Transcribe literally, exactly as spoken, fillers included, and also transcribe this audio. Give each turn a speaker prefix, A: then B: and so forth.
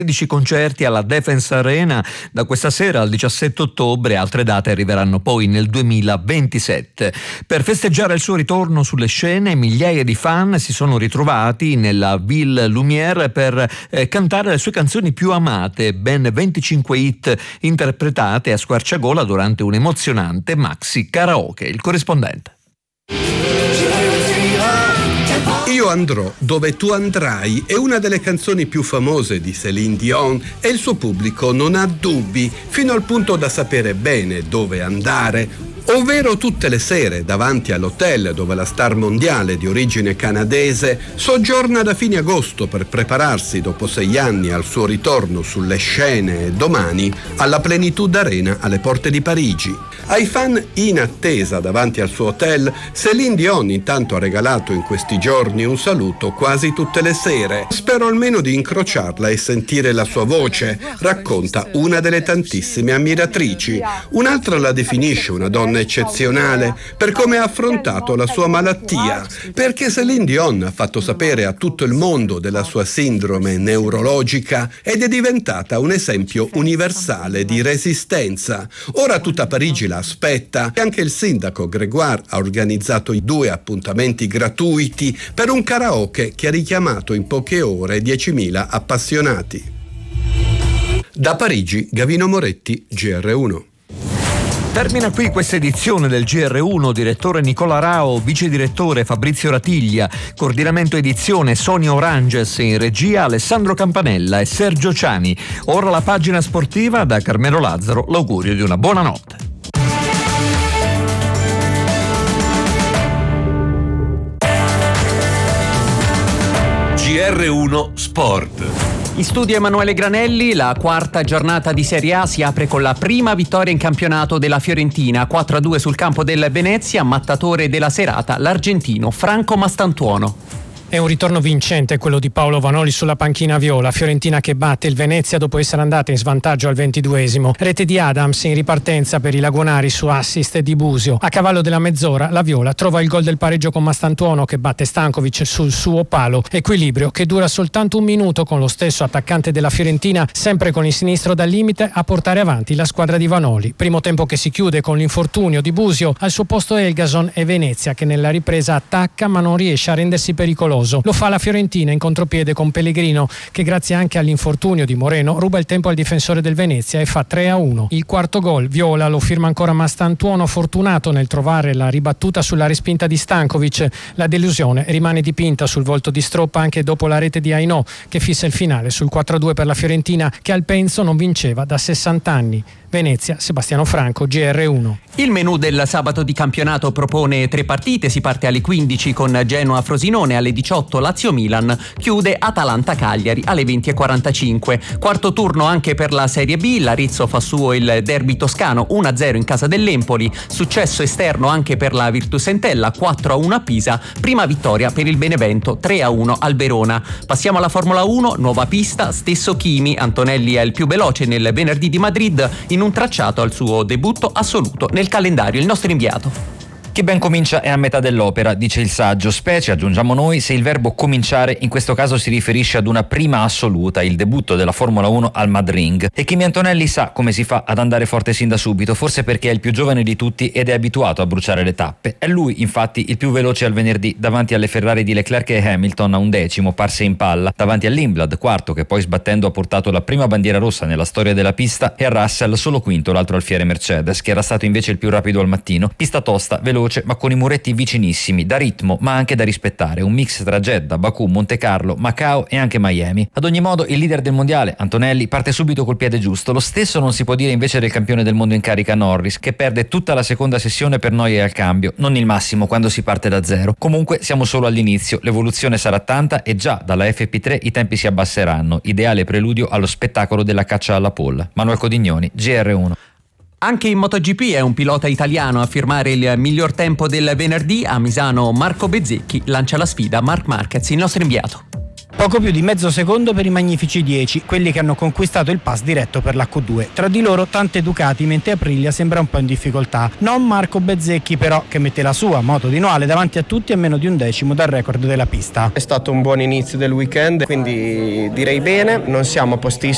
A: tredici concerti alla Defense Arena da questa sera al diciassette ottobre, altre date arriveranno poi nel duemilaventisette. Per festeggiare il suo ritorno sulle scene, migliaia di fan si sono ritrovati nella Ville Lumière per eh, cantare le sue canzoni più amate, ben venticinque hit interpretate a squarciagola durante un emozionante maxi karaoke. Il corrispondente.
B: Io andrò dove tu andrai è una delle canzoni più famose di Céline Dion e il suo pubblico non ha dubbi, fino al punto da sapere bene dove andare, ovvero tutte le sere davanti all'hotel dove la star mondiale di origine canadese soggiorna da fine agosto per prepararsi dopo sei anni al suo ritorno sulle scene e domani alla Plenitude Arena alle porte di Parigi. Ai fan in attesa davanti al suo hotel, Céline Dion intanto ha regalato in questi giorni un saluto quasi tutte le sere. Spero almeno di incrociarla e sentire la sua voce, racconta una delle tantissime ammiratrici. Un'altra la definisce una donna eccezionale per come ha affrontato la sua malattia, perché Céline Dion ha fatto sapere a tutto il mondo della sua sindrome neurologica ed è diventata un esempio universale di resistenza. Ora tutta Parigi la aspetta e anche il sindaco Grégoire ha organizzato i due appuntamenti gratuiti per un karaoke che ha richiamato in poche ore diecimila appassionati. Da Parigi, Gavino Moretti, G R uno.
A: Termina qui questa edizione del G R uno, direttore Nicola Rao, vice direttore Fabrizio Ratiglia, coordinamento edizione Sonia Oranges, in regia Alessandro Campanella e Sergio Ciani. Ora la pagina sportiva, da Carmelo Lazzaro l'augurio di una buona notte.
C: G R uno Sport.
D: In studio Emanuele Granelli. La quarta giornata di Serie A si apre con la prima vittoria in campionato della Fiorentina, quattro a due sul campo del Venezia, mattatore della serata l'argentino Franco Mastantuono.
E: È un ritorno vincente quello di Paolo Vanoli sulla panchina viola. Fiorentina che batte il Venezia dopo essere andata in svantaggio al ventiduesimo. Rete di Adams in ripartenza per i lagunari su assist di Busio. A cavallo della mezz'ora la viola trova il gol del pareggio con Mastantuono che batte Stankovic sul suo palo. Equilibrio che dura soltanto un minuto con lo stesso attaccante della Fiorentina sempre con il sinistro dal limite a portare avanti la squadra di Vanoli. Primo tempo che si chiude con l'infortunio di Busio, al suo posto Elgason e Venezia che nella ripresa attacca ma non riesce a rendersi pericoloso. Lo fa la Fiorentina in contropiede con Pellegrino che grazie anche all'infortunio di Moreno ruba il tempo al difensore del Venezia e fa tre a uno. Il quarto gol viola lo firma ancora Mastantuono, fortunato nel trovare la ribattuta sulla respinta di Stankovic. La delusione rimane dipinta sul volto di Stroppa anche dopo la rete di Ainò che fissa il finale sul quattro a due per la Fiorentina che al Penso non vinceva da sessanta anni. Venezia, Sebastiano Franco, G R uno.
D: Il menù del sabato di campionato propone tre partite. Si parte alle quindici con Genoa-Frosinone, alle diciotto Lazio-Milan, chiude Atalanta-Cagliari alle venti e quarantacinque. Quarto turno anche per la Serie B. L'Arezzo fa suo il derby toscano uno a zero in casa dell'Empoli. Successo esterno anche per la Virtus Entella, quattro a uno a Pisa. Prima vittoria per il Benevento, tre a uno al Verona. Passiamo alla Formula uno, nuova pista, stesso Kimi. Antonelli è il più veloce nel venerdì di Madrid in un tracciato al suo debutto assoluto nel calendario. Il nostro inviato.
F: Chi ben comincia è a metà dell'opera, dice il saggio, specie, aggiungiamo noi, se il verbo cominciare in questo caso si riferisce ad una prima assoluta, il debutto della Formula uno al Madrid. E Kimi Antonelli sa come si fa ad andare forte sin da subito, forse perché è il più giovane di tutti ed è abituato a bruciare le tappe. È lui, infatti, il più veloce al venerdì, davanti alle Ferrari di Leclerc e Hamilton a undecimo, parse in palla, davanti all'Imblad, quarto, che poi sbattendo ha portato la prima bandiera rossa nella storia della pista, e a Russell solo quinto, l'altro alfiere Mercedes, che era stato invece il più rapido al mattino. Pista tosta, veloce, ma con i muretti vicinissimi, da ritmo ma anche da rispettare, un mix tra Jeddah, Baku, Monte Carlo, Macao e anche Miami. Ad ogni modo il leader del mondiale, Antonelli, parte subito col piede giusto. Lo stesso non si può dire invece del campione del mondo in carica Norris, che perde tutta la seconda sessione per noie al cambio, non il massimo quando si parte da zero. Comunque siamo solo all'inizio, l'evoluzione sarà tanta e già dalla F P tre i tempi si abbasseranno, ideale preludio allo spettacolo della caccia alla pole. Manuel Codignoni, G R uno.
D: Anche in MotoGP è un pilota italiano a firmare il miglior tempo del venerdì. A Misano Marco Bezzecchi lancia la sfida a Marc Marquez, il nostro inviato.
E: Poco più di mezzo secondo per i magnifici dieci, quelli che hanno conquistato il pass diretto per l'H due. Tra di loro tante Ducati, mentre Aprilia sembra un po' in difficoltà. Non Marco Bezzecchi però, che mette la sua moto di Noale davanti a tutti a meno di un decimo dal record della pista.
G: È stato un buon inizio del weekend, quindi direi bene, non siamo a postissimo.